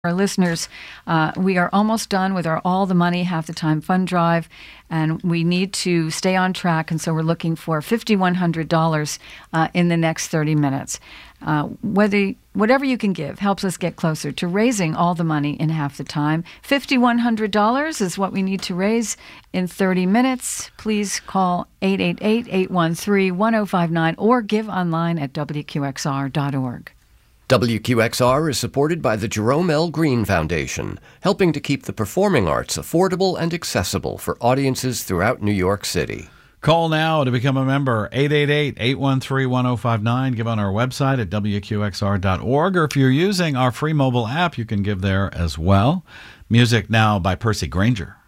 our listeners, we are almost done with our All the Money, Half the Time fund drive, and we need to stay on track, and so we're looking for $5,100 in the next 30 minutes. Whatever you can give helps us get closer to raising all the money in half the time. $5,100 is what we need to raise in 30 minutes. Please call 888-813-1059 or give online at WQXR.org. WQXR is supported by the Jerome L. Green Foundation, helping to keep the performing arts affordable and accessible for audiences throughout New York City. Call now to become a member, 888-813-1059. Give on our website at WQXR.org, or if you're using our free mobile app, you can give there as well. Music now by Percy Granger.